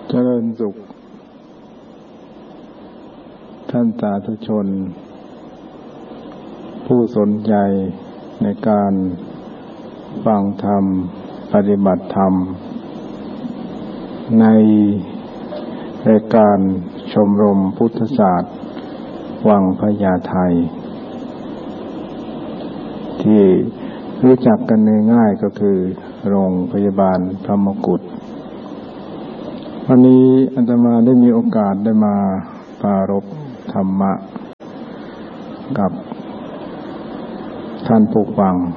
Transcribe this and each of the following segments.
เจริญสุขท่านสาธุชนผู้สนใจในการฟังธรรมปฏิบัติธรรมในรายการชมรมพุทธศาสตร์วังพญาไทที่รู้จักกันง่ายๆก็คือโรงพยาบาลธรรมกุฏวันนี้อาตมาได้มีโอกาสได้มาปรารภธรรมะกับท่านผู้ฟัง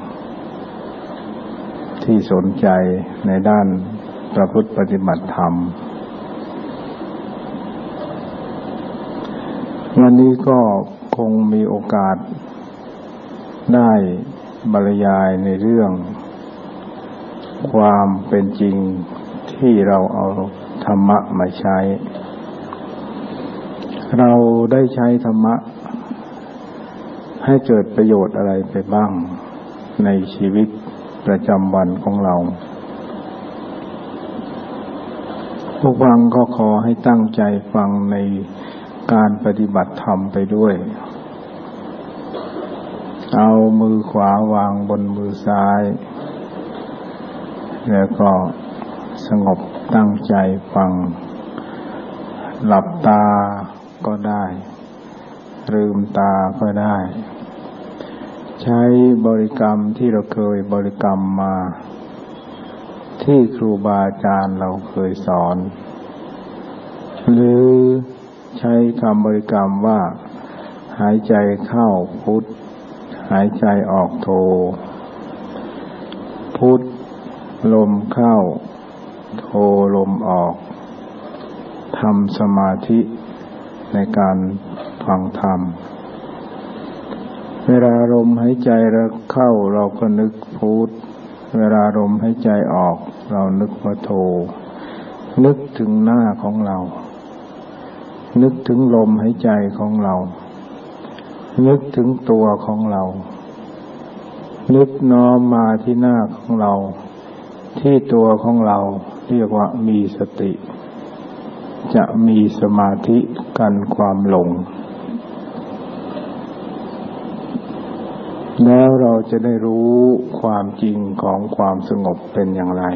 ที่สนใจในด้านประพฤติปฏิบัติธรรมวันนี้ก็คงมีโอกาสได้บรรยายในเรื่องความเป็นจริงที่เราเอาธรรมะมาใช้เราได้ใช้ธรรมะให้เกิดประโยชน์อะไรไปบ้างในชีวิตประจำวันของเราผู้ฟังก็ขอให้ตั้งใจฟังในการปฏิบัติธรรมไปด้วยเอามือขวาวางบนมือซ้ายแล้วก็สงบตั้งใจฟังหลับตาก็ได้ลืมตาก็ได้ใช้บริกรรมที่เราเคยบริกรรมมาที่ครูบาอาจารย์เราเคยสอนหรือใช้คำบริกรรมว่าหายใจเข้าพุทธหายใจออกโธพุทธลมเข้าโธลมออกทำสมาธิในการฟังธรรมเวลาลมหายใจเราเข้าเราก็นึกพุทธเวลาลมหายใจออกเรานึกว่าโธนึกถึงหน้าของเรานึกถึงลมหายใจของเรานึกถึงตัวของเรานึกน้อมมาที่หน้าของเราที่ตัวของเราเรียกว่ามีสติจะมีสมาธิกันความหลงแล้วเราจะได้รู้ความจริงของความสงบเป็นอย่างไร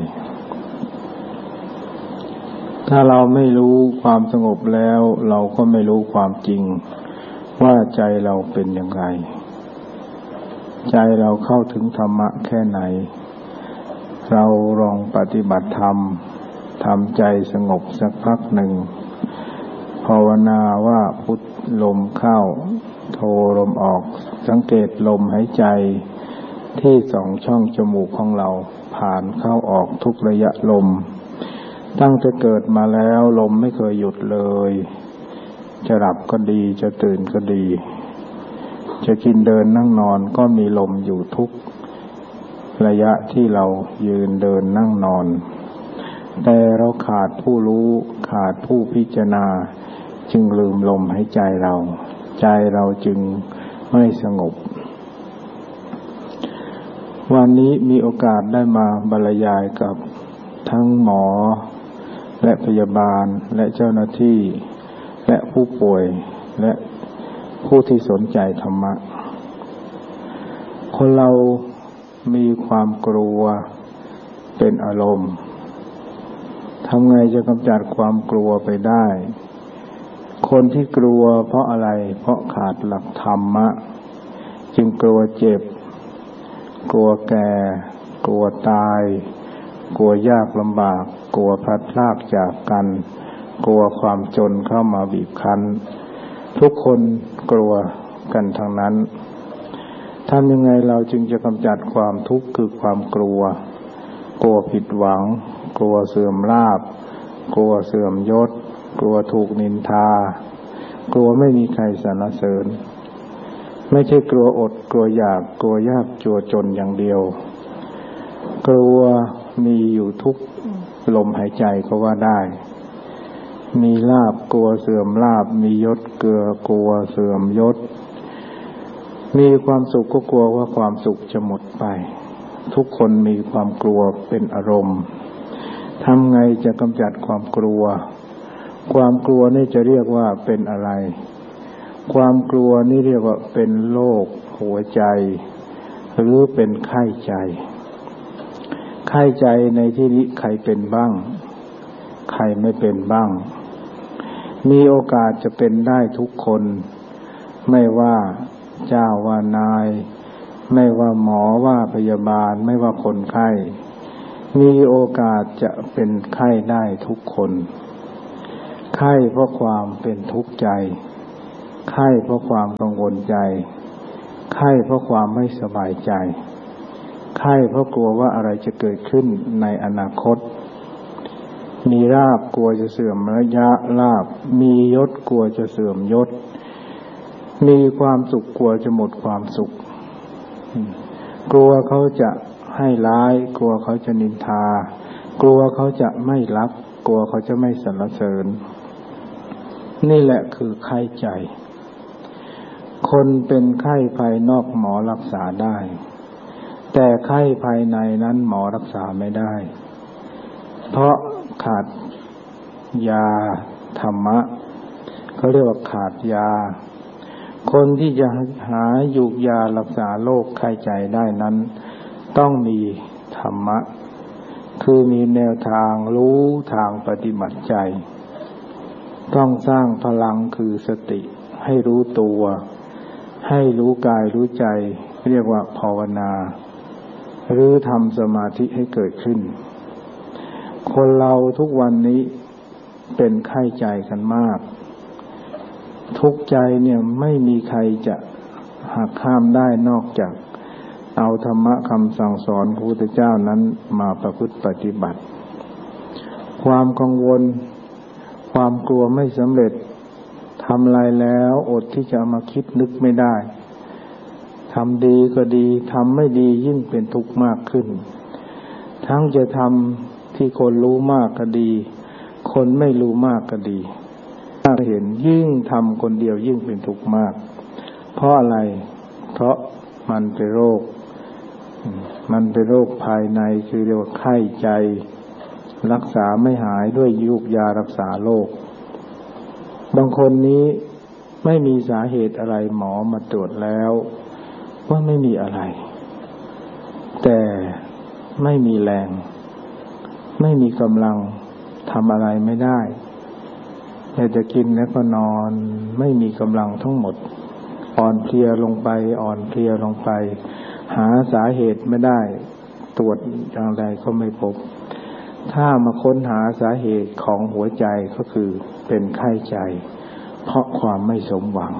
ถ้าเราไม่รู้ความสงบแล้วเราก็ไม่รู้ความจริงว่าใจเราเป็นอย่างไรใจเราเข้าถึงธรรมะแค่ไหนเราลองปฏิบัติธรรมทำใจสงบสักพักหนึ่งภาวนาว่าพุทธลมเข้าโธลมออกสังเกตลมหายใจที่สองช่องจมูกของเราผ่านเข้าออกทุกระยะลมตั้งแต่เกิดมาแล้วลมไม่เคยหยุดเลยจะหลับก็ดีจะตื่นก็ดีจะกินเดินนั่งนอนก็มีลมอยู่ทุกระยะที่เรายืนเดินนั่งนอนแต่เราขาดผู้รู้ขาดผู้พิจารณาจึงลืมลมหายใจเราใจเราจึงไม่สงบวันนี้มีโอกาสได้มาบรรยายกับทั้งหมอและพยาบาลและเจ้าหน้าที่และผู้ป่วยและผู้ที่สนใจธรรมะคนเรามีความกลัวเป็นอารมณ์ทำไงจะกำจัดความกลัวไปได้คนที่กลัวเพราะอะไรเพราะขาดหลักธรรมะจึงกลัวเจ็บกลัวแก่กลัวตายกลัวยากลำบากกลัวพลัดพรากจากกันกลัวความจนเข้ามาบีบคั้นทุกคนกลัวกันทั้งนั้นทำยังไงเราจึงจะกำจัดความทุกข์คือความกลัวกลัวผิดหวังกลัวเสื่อมลาภกลัวเสื่อมยศกลัวถูกนินทากลัวไม่มีใครสรรเสริญไม่ใช่กลัวอดกลัวอยากกลัวยากจัวจนอย่างเดียวกลัวมีอยู่ทุกลมหายใจก็ว่าได้มีลาภกลัวเสื่อมลาภมียศกลัวเสื่อมยศมีความสุขก็กลัวว่าความสุขจะหมดไปทุกคนมีความกลัวเป็นอารมณ์ทำไงจะกำจัดความกลัวความกลัวนี่จะเรียกว่าเป็นอะไรความกลัวนี่เรียกว่าเป็นโรคหัวใจหรือเป็นไข้ใจไข้ใจในที่นี้ใครเป็นบ้างใครไม่เป็นบ้างมีโอกาสจะเป็นได้ทุกคนไม่ว่าเจ้าว่านายไม่ว่าหมอว่าพยาบาลไม่ว่าคนไข้มีโอกาสจะเป็นไข้ได้ทุกคนไข้เพราะความเป็นทุกข์ใจไข้เพราะความกังวลใจไข้เพราะความไม่สบายใจไข้เพราะกลัวว่าอะไรจะเกิดขึ้นในอนาคตมีลาภกลัวจะเสื่อมระยะลาภมียศกลัวจะเสื่อมยศมีความสุขกลัวจะหมดความสุขกลัวเขาจะให้ร้ายกลัวเขาจะนินทากลัวเขาจะไม่รักกลัวเขาจะไม่สรรเสริญนี่แหละคือไข้ใจคนเป็นไข้ภายนอกหมอรักษาได้แต่ไข้ภายในนั้นหมอรักษาไม่ได้เพราะขาดยาธรรมะเขาเรียกว่าขาดยาคนที่จะหายูกยารักษาโรคไข้ใจได้นั้นต้องมีธรรมะคือมีแนวทางรู้ทางปฏิบัติใจต้องสร้างพลังคือสติให้รู้ตัวให้รู้กายรู้ใจเรียกว่าภาวนาหรือทำสมาธิให้เกิดขึ้นคนเราทุกวันนี้เป็นไข้ใจกันมากทุกข์ใจเนี่ยไม่มีใครจะหักห้ามได้นอกจากเอาธรรมะคำสั่งสอนพระพุทธเจ้านั้นมาประพฤติปฏิบัติความกังวลความกลัวไม่สำเร็จทำอะไรแล้วอดที่จะมาคิดนึกไม่ได้ทำดีก็ดีทำไม่ดียิ่งเป็นทุกข์มากขึ้นทั้งจะทำที่คนรู้มากก็ดีคนไม่รู้มากก็ดีถ้าเห็นยิ่งทำคนเดียวยิ่งเป็นทุกข์มากเพราะอะไรเพราะมันเป็นโรคภายในคือเรียกว่าไข้ใจรักษาไม่หายด้วยยูกยารักษาโรคบางคนนี้ไม่มีสาเหตุอะไรหมอมาตรวจแล้วว่าไม่มีอะไรแต่ไม่มีแรงไม่มีกำลังทำอะไรไม่ได้แต่จะกินแล้วก็นอนไม่มีกำลังทั้งหมดอ่อนเพลียลงไปหาสาเหตุไม่ได้ตรวจอย่างไรก็ไม่พบถ้ามาค้นหาสาเหตุของหัวใจก็คือเป็นไข้ใจเพราะความไม่สมหวัง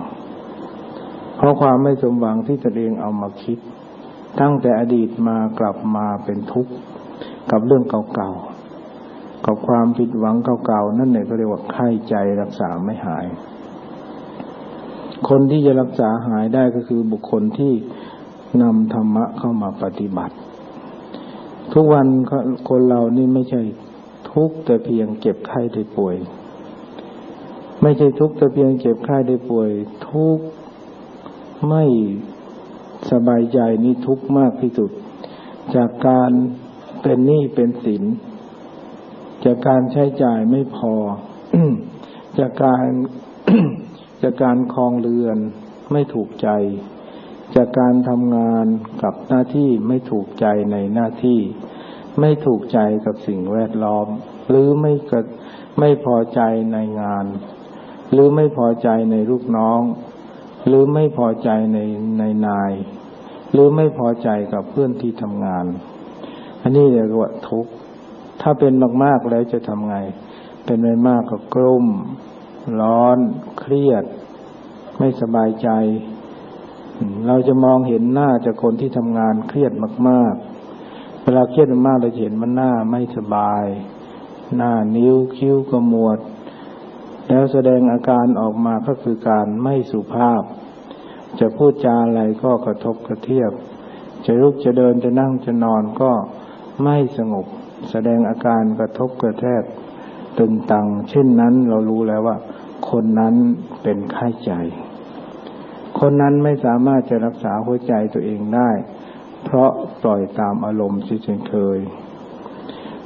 ที่ตนเองเอามาคิดตั้งแต่อดีตมากลับมาเป็นทุกข์กับเรื่องเก่าๆกับความผิดหวังเก่าๆนั่นเนี่ยก็เรียกว่าไข้ใจรักษาไม่หายคนที่จะรักษาหายได้ก็คือบุคคลที่นำธรรมะเข้ามาปฏิบัติทุกวันคนเรานี่ไม่ใช่ทุกข์แต่เพียงเจ็บไข้ได้ป่วยไม่ใช่ทุกข์แต่เพียงเจ็บไข้ได้ป่วยทุกข์ไม่สบายใจนี่ทุกข์มากที่สุดจากการเป็นหนี้เป็นสินจากการใช้จ่ายไม่พอ จากการครองเรือนไม่ถูกใจจากการทำงานกับหน้าที่ไม่ถูกใจในหน้าที่ไม่ถูกใจกับสิ่งแวดล้อมหรือไม่พอใจในงานหรือไม่พอใจในลูกน้องหรือไม่พอใจในนายหรือไม่พอใจกับเพื่อนที่ทำงานอันนี้เรียกว่าทุกข์ถ้าเป็นมากๆแล้วจะทำไงเป็นไม่มากก็กลุ้มร้อนเครียดไม่สบายใจเราจะมองเห็นหน้าจากคนที่ทำงานเครียดมากๆเวลาเครียดมากเราจะเห็นมันหน้าไม่สบายหน้านิ้วคิ้วขมวดแล้วแสดงอาการออกมาก็คือการไม่สุภาพจะพูดจาอะไรก็กระทบกระเทียบจะลุกจะเดินจะนั่งจะนอนก็ไม่สงบแสดงอาการกระทบกระแทกตึงตังเช่นนั้นเรารู้แล้วว่าคนนั้นเป็นไข้ใจคนนั้นไม่สามารถจะรักษาหัวใจตัวเองได้เพราะปล่อยตามอารมณ์เช่นเคย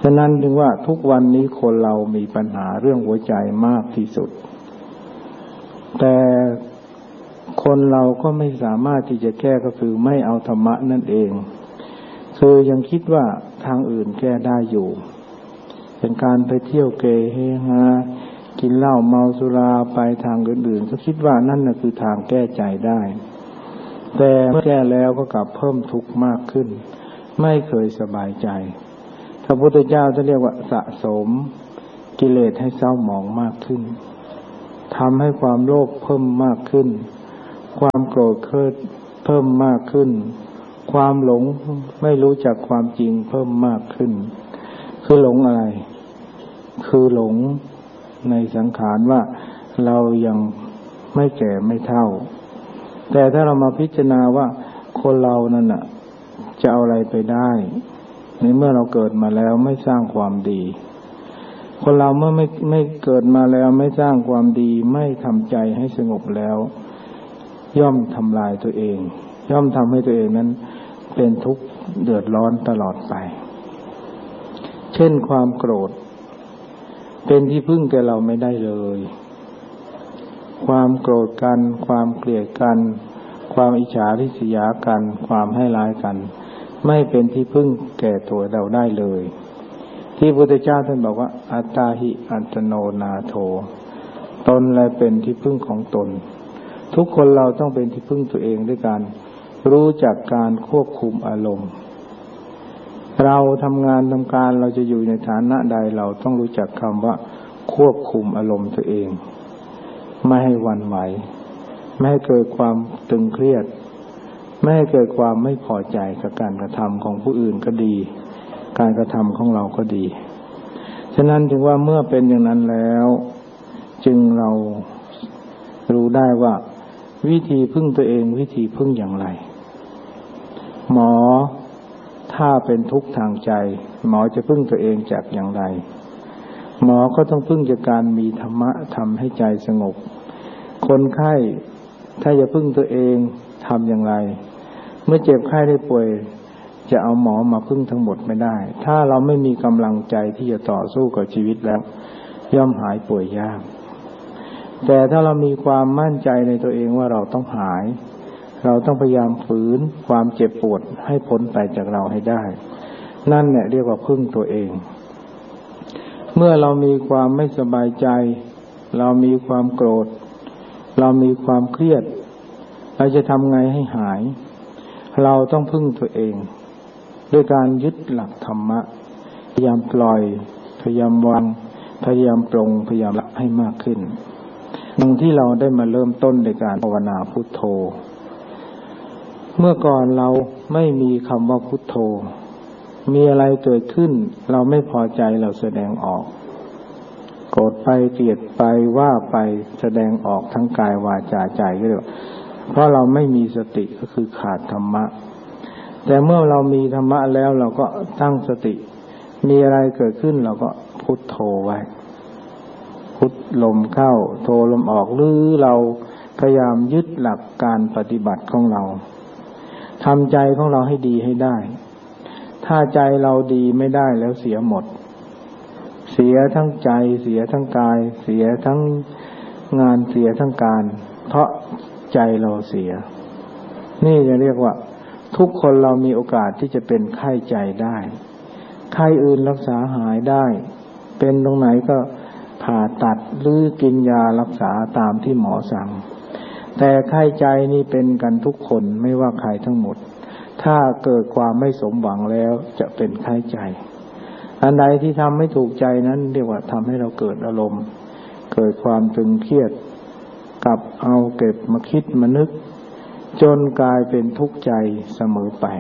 ฉะนั้นถึงว่าทุกวันนี้คนเรามีปัญหาเรื่องหัวใจมากที่สุดแต่คนเราก็ไม่สามารถที่จะแก้ก็คือไม่เอาธรรมะนั่นเองคือยังคิดว่าทางอื่นแก้ได้อยู่เป็นการไปเที่ยวเกเฮฮากินเหล้าเมาสุราไปทางอื่นๆก็คิดว่านั่นน่ะคือทางแก้ใจได้แต่เมื่อแก้แล้วก็กลับเพิ่มทุกข์มากขึ้นไม่เคยสบายใจพระพุทธเจ้าจะเรียกว่าสะสมกิเลสให้เศร้าหมองมากขึ้นทำให้ความโลภเพิ่มมากขึ้นความโกรธเพิ่มมากขึ้นความหลงไม่รู้จักความจริงเพิ่มมากขึ้นคือหลงอะไรคือหลงในสังขารว่าเรายังไม่แก่ไม่เฒ่าแต่ถ้าเรามาพิจารณาว่าคนเรานั่นน่ะจะเอาอะไรไปได้ในเมื่อเราเกิดมาแล้วไม่สร้างความดีคนเราเมื่อไม่เกิดมาแล้วไม่สร้างความดีไม่ทำใจให้สงบแล้วย่อมทำลายตัวเองย่อมทำให้ตัวเองนั้นเป็นทุกข์เดือดร้อนตลอดไปเช่นความโกรธเป็นที่พึ่งแก่เราไม่ได้เลยความโกรธกันความเกลียดกันความอิจฉาริษยากันความให้ร้ายกันไม่เป็นที่พึ่งแก่ตัวเราได้เลยที่พระพุทธเจ้าท่านบอกว่าอัตตาหิอัตโนนาโถตนและเป็นที่พึ่งของตนทุกคนเราต้องเป็นที่พึ่งตัวเองด้วยการรู้จักการควบคุมอารมณ์เราทำงานทำการเราจะอยู่ในฐานะใดเราต้องรู้จักคำว่าควบคุมอารมณ์ตัวเองไม่ให้หวั่นไหวไม่ให้เกิดความตึงเครียดไม่ให้เกิดความไม่พอใจกับการกระทำของผู้อื่นก็ดีการกระทำของเราก็ดีฉะนั้นถึงว่าเมื่อเป็นอย่างนั้นแล้วจึงเรารู้ได้ว่าวิธีพึ่งตัวเองวิธีพึ่งอย่างไรหมอถ้าเป็นทุกข์ทางใจหมอจะพึ่งตัวเองจากอย่างไรหมอก็ต้องพึ่งจากการมีธรรมะทำให้ใจสงบคนไข้ถ้าจะพึ่งตัวเองทำอย่างไรเมื่อเจ็บไข้ได้ป่วยจะเอาหมอมาพึ่งทั้งหมดไม่ได้ถ้าเราไม่มีกำลังใจที่จะต่อสู้กับชีวิตแล้วย่อมหายป่วยยากแต่ถ้าเรามีความมั่นใจในตัวเองว่าเราต้องหายเราต้องพยายามฝืนความเจ็บปวดให้พ้นไปจากเราให้ได้นั่นเนี่ยเรียกว่าพึ่งตัวเองเมื่อเรามีความไม่สบายใจเรามีความโกรธเรามีความเครียดเราจะทำไงให้หายเราต้องพึ่งตัวเองด้วยการยึดหลักธรรมะพยายามปล่อยพยายามวางพยายามปรงพยายามละให้มากขึ้นดังที่เราได้มาเริ่มต้นในการภาวนาพุทโธเมื่อก่อนเราไม่มีคำว่าพุทโธมีอะไรเกิดขึ้นเราไม่พอใจเราแสดงออกโกรธไปเกลียดไปว่าไปแสดงออกทั้งกายวาจาใจก็เรียกเพราะเราไม่มีสติก็คือขาดธรรมะแต่เมื่อเรามีธรรมะแล้วเราก็ตั้งสติมีอะไรเกิดขึ้นเราก็พุทโธไว้พุทลมเข้าโธลมออกหรือเราพยายามยึดหลักการปฏิบัติของเราทำใจของเราให้ดีให้ได้ถ้าใจเราดีไม่ได้แล้วเสียหมดเสียทั้งใจเสียทั้งกายเสียทั้งงานเสียทั้งการเพราะใจเราเสียนี่จะเรียกว่าทุกคนเรามีโอกาสที่จะเป็นไข้ใจได้ไข้อื่นรักษาหายได้เป็นตรงไหนก็ผ่าตัดหรือกินยารักษาตามที่หมอสั่งแต่ไข้ใจนี่เป็นกันทุกคนไม่ว่าใครทั้งหมดถ้าเกิดความไม่สมหวังแล้วจะเป็นไข้ใจอันใดที่ทำไม่ถูกใจนั้นเรียกว่าทำให้เราเกิดอารมณ์เกิดความตึงเครียดกับเอาเก็บมาคิดมานึกจนกลายเป็นทุกข์ใจเสมอไป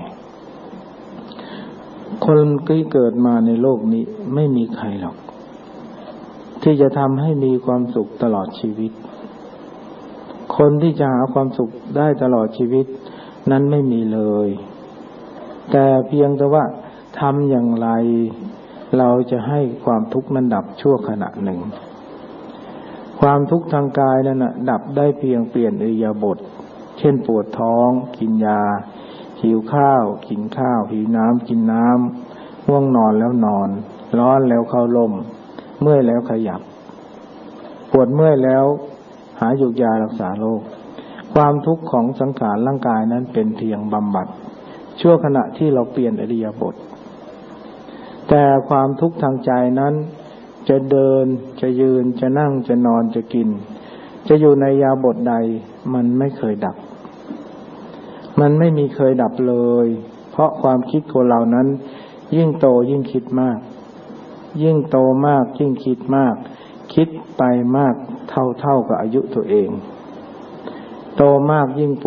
คนที่เกิดมาในโลกนี้ไม่มีใครหรอกที่จะทำให้มีความสุขตลอดชีวิตคนที่จะหาความสุขได้ตลอดชีวิตนั้นไม่มีเลยแต่เพียงแต่ว่าทำอย่างไรเราจะให้ความทุกข์นั้นดับชั่วขณะหนึ่งความทุกข์ทางกายนั้นน่ะดับได้เพียงเปลี่ยนอิริยาบถเช่นปวดท้องกินยาหิวข้าวกินข้าวหิวน้ำกินน้ำง่วงนอนแล้วนอนร้อนแล้วเข้าลมเมื่อยแล้วขยับปวดเมื่อยแล้วหายุกยารักษาโรคความทุกข์ของสังขารร่างกายนั้นเป็นเพียงบำบัดชั่วขณะที่เราเปลี่ยนอิริยาบถแต่ความทุกข์ทางใจนั้นจะเดินจะยืนจะนั่งจะนอนจะกินจะอยู่ในอิริยาบถใดมันไม่เคยดับมันไม่มีเคยดับเลยเพราะความคิดของเรานั้นยิ่งโตยิ่งคิดมากยิ่งโตมากยิ่งคิดมากคิดไปมากเท่ากับอายุตัวเองโตมากยิ่ง